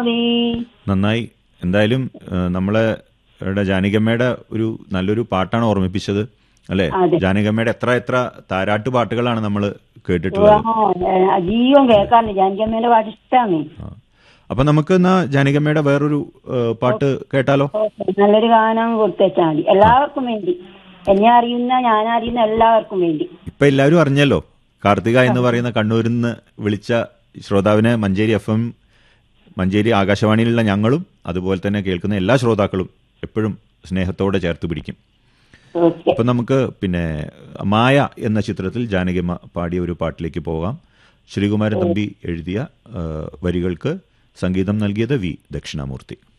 മോളി? നന്നായി. എന്തായാലും നമ്മളെ ജാനകിയമ്മയുടെ ഒരു നല്ലൊരു പാട്ടാണ് ഓർമ്മിപ്പിച്ചത് അല്ലേ? ജാനകിയമ്മയുടെ എത്ര എത്ര താരാട്ട് പാട്ടുകളാണ് നമ്മൾ കേട്ടിട്ടുള്ളത്. ജീവൻ കേൾക്കാറുണ്ട്, ജാനകിയമ്മേന്റെ പാട്ട് ഇഷ്ടമാണ്. അപ്പൊ നമുക്ക് എന്നാ ജാനകിയമ്മയുടെ വേറൊരു പാട്ട് കേട്ടാലോ? നല്ലൊരു ഗാനം കൊടുത്തേച്ചാൽ മതി, എല്ലാവർക്കും വേണ്ടി. എന്നെ അറിയുന്ന, ഞാൻ അറിയുന്ന എല്ലാവർക്കും വേണ്ടി. ഇപ്പൊ എല്ലാവരും അറിഞ്ഞല്ലോ, കാർത്തിക എന്ന് പറയുന്ന കണ്ണൂരിൽ നിന്ന് വിളിച്ച ശ്രോതാവിനെ മഞ്ചേരി FM, മഞ്ചേരി ആകാശവാണിയിലുള്ള ഞങ്ങളും അതുപോലെ തന്നെ കേൾക്കുന്ന എല്ലാ ശ്രോതാക്കളും എപ്പോഴും സ്നേഹത്തോടെ ചേർത്ത് പിടിക്കും. അപ്പൊ നമുക്ക് പിന്നെ മായ എന്ന ചിത്രത്തിൽ ജാനകിയമ്മ പാടിയ ഒരു പാട്ടിലേക്ക് പോകാം. ശ്രീകുമാരൻ തമ്പി എഴുതിയ വരികൾക്ക് സംഗീതം നൽകിയത് വി. ദക്ഷിണാമൂർത്തി.